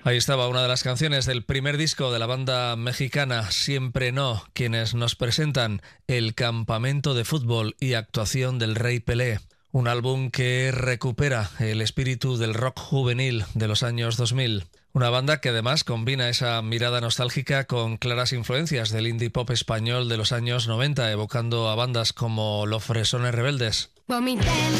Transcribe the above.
Ahí estaba una de las canciones del primer disco de la banda mexicana Siempre No, quienes nos presentan El campamento de fútbol y actuación del Rey Pelé. Un álbum que recupera el espíritu del rock juvenil de los años 2000. Una banda que además combina esa mirada nostálgica con claras influencias del indie pop español de los años 90, evocando a bandas como Los Fresones Rebeldes.